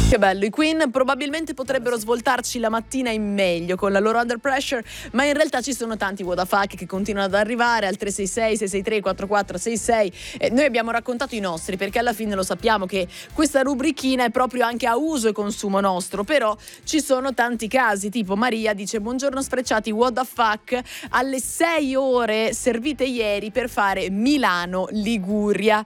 Che bello, i Queen probabilmente potrebbero svoltarci la mattina in meglio con la loro Under Pressure, ma in realtà ci sono tanti what the fuck che continuano ad arrivare al 366-663-4466. Noi abbiamo raccontato i nostri perché alla fine lo sappiamo che questa rubrichina è proprio anche a uso e consumo nostro, però ci sono tanti casi, tipo Maria dice: buongiorno sfrecciati, what the fuck, alle 6 ore servite ieri per fare Milano-Liguria.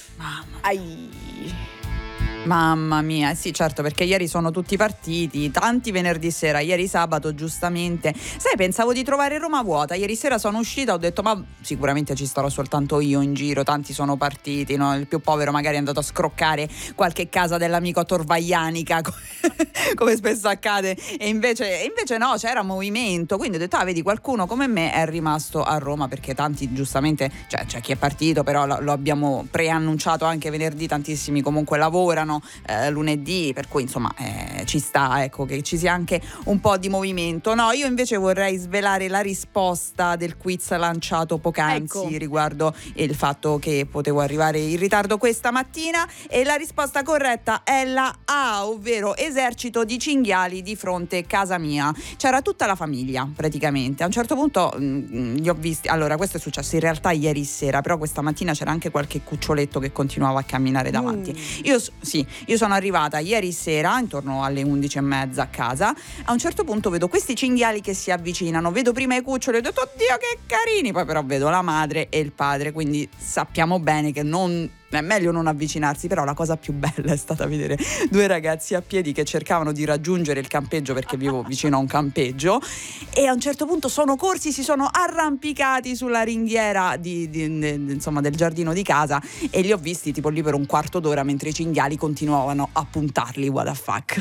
Mamma mia, sì, certo, perché ieri sono tutti partiti, tanti venerdì sera, ieri sabato giustamente. Sai, pensavo di trovare Roma vuota, ieri sera sono uscita, ho detto ma sicuramente ci starò soltanto io in giro, tanti sono partiti, no? Il più povero magari è andato a scroccare qualche casa dell'amico a Torvaianica, come spesso accade, e invece no, c'era movimento, quindi ho detto vedi, qualcuno come me è rimasto a Roma, perché tanti giustamente, cioè c'è chi è partito, però lo abbiamo preannunciato anche venerdì, tantissimi comunque lavorano lunedì, per cui insomma ci sta, ecco, che ci sia anche un po' di movimento. No, io invece vorrei svelare la risposta del quiz lanciato poc'anzi, riguardo il fatto che potevo arrivare in ritardo questa mattina, e la risposta corretta è la A, ovvero esercito di cinghiali di fronte casa mia. C'era tutta la famiglia praticamente. A un certo punto li ho visti. Allora, questo è successo in realtà ieri sera, però questa mattina c'era anche qualche cuccioletto che continuava a camminare davanti. Io sono arrivata ieri sera intorno alle 11:30 a casa. A un certo punto vedo questi cinghiali che si avvicinano, vedo prima i cuccioli, ho detto oddio che carini, poi però vedo la madre e il padre, quindi sappiamo bene che è meglio non avvicinarsi, però la cosa più bella è stata vedere due ragazzi a piedi che cercavano di raggiungere il campeggio, perché vivo vicino a un campeggio, e a un certo punto sono corsi, si sono arrampicati sulla ringhiera insomma del giardino di casa, e li ho visti tipo lì per un quarto d'ora mentre i cinghiali continuavano a puntarli, what the fuck.